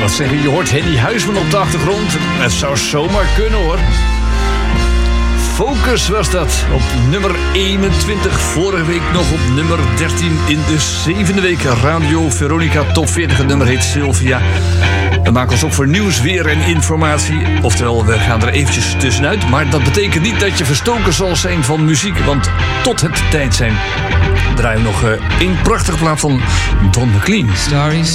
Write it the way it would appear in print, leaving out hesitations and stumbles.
dat zeggen? Je hoort Henny Huisman op de achtergrond. Het zou zomaar kunnen, hoor. Focus was dat. Op nummer 21. Vorige week nog op nummer 13 in de 7e week. Radio Veronica Top 40. Het nummer heet Sylvia. We maken ons op voor nieuws, weer en informatie. Oftewel, we gaan er eventjes tussenuit. Maar dat betekent niet dat je verstoken zal zijn van muziek. Want tot het tijd zijn draaien we nog één prachtige plaat van Don McLean. Starry